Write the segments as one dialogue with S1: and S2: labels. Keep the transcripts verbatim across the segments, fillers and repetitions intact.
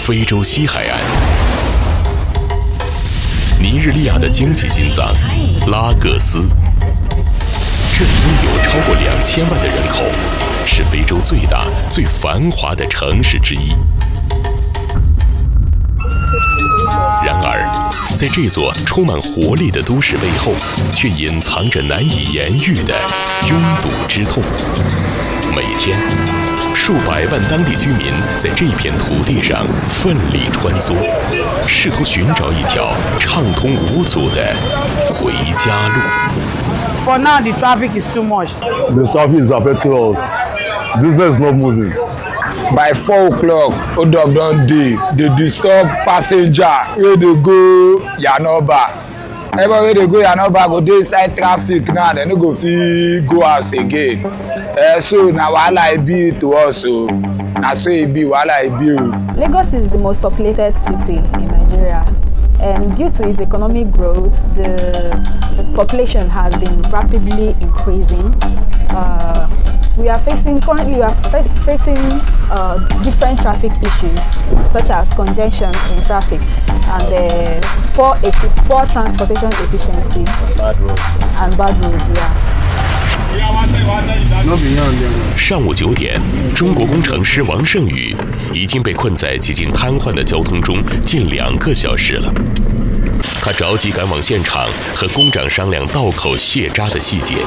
S1: 非洲西海岸。尼日利亚的经济心脏拉各斯，这里拥有超过两千万的人口，是非洲最大、最繁华的城市之一。然而，在这座充满活力的都市背后，却隐藏着难以言喻的拥堵之痛。每天，数百万当地居民在这片土地上奋力穿梭，试图寻找一条畅通无阻的回家路。
S2: For now, the traffic is too much.
S3: The traffic is affecting us. Business is not moving.
S4: By four o'clock, hold up don dey. They disturb passenger wey dey go Yanoba. Everybody wey dey go Yanoba go dey inside traffic now. They no go fit go house again. Uh, so na wahala e be to us o. Na so e be wahala e be o.
S5: Lagos is the most populated city in Nigeria. And due to its economic growth, the population has been rapidly increasing. Uh, we are facing, currently we are fa facing uh, different traffic issues, such as congestion in traffic and uh, poor, poor transportation efficiency bad roads. and bad roads. Yeah.
S1: 上午九点，中国工程师王胜宇已经被困在几近瘫痪的交通中近两个小时了。他着急赶往现场，和工长商量道口卸渣的细节。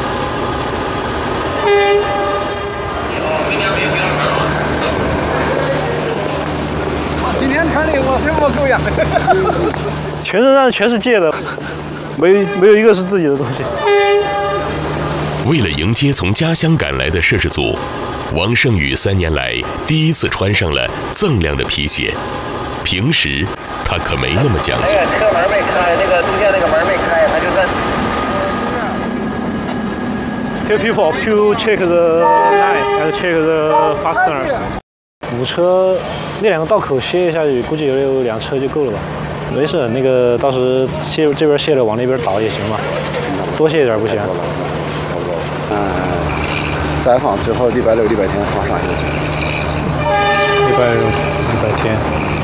S6: 今天穿的我什么狗样？全身上全是借的，没没有一个是自己的东西。
S1: 为了迎接从家乡赶来的摄制组，王胜宇三年来第一次穿上了锃亮的皮鞋。平时他可没那么讲究。
S7: 那个车门没开，那个中间那个门没开，他就在。
S6: Tell people to check the line and check the fasteners。五车那两个道口卸下去，估计有有两车就够了吧？没事，那个到时卸这边卸了，往那边倒也行嘛，多卸一点不行。
S8: 嗯，再放最后礼拜六、礼拜天放上去就行。
S6: 礼拜六、礼拜天。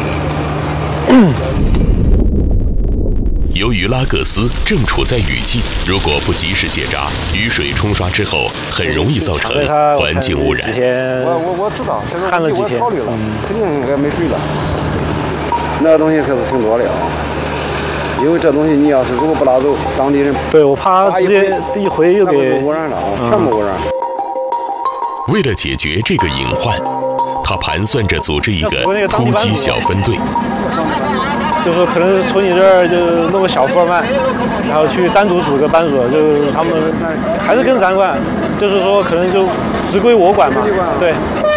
S1: 由于拉各斯正处在雨季，如果不及时卸渣，雨水冲刷之后，很容易造成环境污染。
S8: 我我我知道，看了几天，嗯，肯定应该没水了。那东西可是挺多的啊，因为这东西你要是如果不拉走，当地人
S6: 对我怕直接一回又给
S8: 污染了啊，全部污染。
S1: 为了解决这个隐患，他盘算着组织一个突击小分队。
S6: 就说可能从你这儿就弄个小副班，然后去单独组个班组，就他们还是跟咱管，就是说可能就只归我管嘛。对。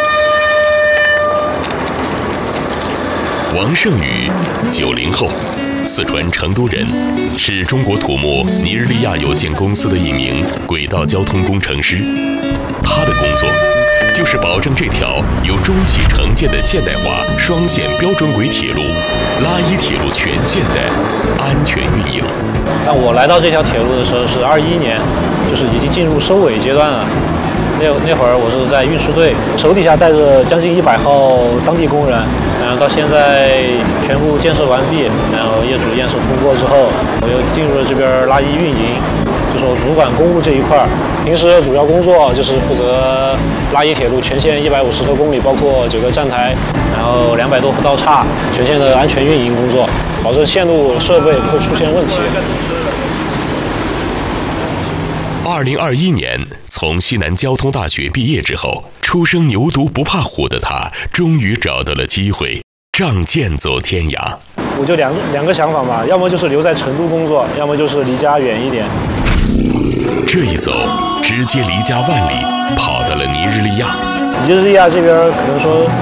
S1: 王胜宇，九零后，四川成都人，是中国土木尼日利亚有限公司的一名轨道交通工程师。他的工作就是保证这条由中汽承建的现代化双线标准轨铁路拉伊铁路全线的安全运营。
S6: 但我来到这条铁路的时候是二一年，就是已经进入收尾阶段了。那那会儿我是在运输队，手底下带着将近一百号当地工人，然后到现在全部建设完毕，然后业主验收通过之后，我又进入了这边拉伊运营。就是我主管公务这一块儿，平时主要工作就是负责拉伊铁路全线一百五十多公里，包括九个站台，然后两百多伏道岔，全线的安全运营工作，保证线路设备不会出现问题。
S1: 二零二一年，从西南交通大学毕业之后，初生牛犊不怕虎的他，终于找到了机会，仗剑走天涯。
S6: 我就两两个想法吧，要么就是留在成都工作，要么就是离家远一点。
S1: 这一走，直接离家万里，跑到了尼日利亚。
S6: 尼日利亚这边可能说